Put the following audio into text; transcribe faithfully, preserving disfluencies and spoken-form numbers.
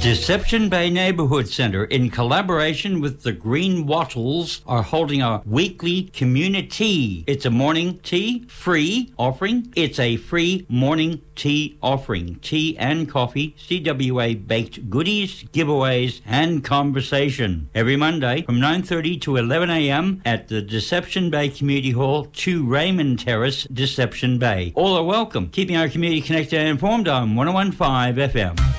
Deception Bay Neighborhood Center, in collaboration with the Green Wattles, are holding a weekly community. It's a morning tea free offering. It's a free morning tea offering. Tea and coffee, C W A baked goodies, giveaways, and conversation. Every Monday from nine thirty to eleven a.m. at the Deception Bay Community Hall, two Raymond Terrace, Deception Bay. All are welcome. Keeping our community connected and informed on one oh one point five F M.